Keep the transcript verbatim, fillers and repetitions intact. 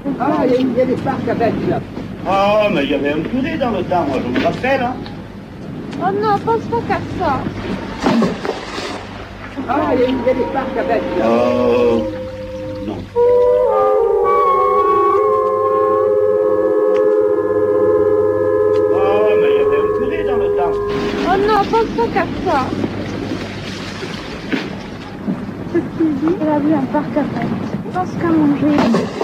Ah, il y, a- il y a des parcs à bêtes, là. Oh, mais il y avait un curé dans le temps, moi, je me rappelle, hein. Oh non, pense pas qu'à ça. Ah, il y, a- il y a des parcs à bêtes, là. Oh, non. Oh, mais il y avait un curé dans le temps. Oh non, pense pas qu'à ça. Ce qu'il dit, il a vu un parc à bêtes. Pense qu'à manger.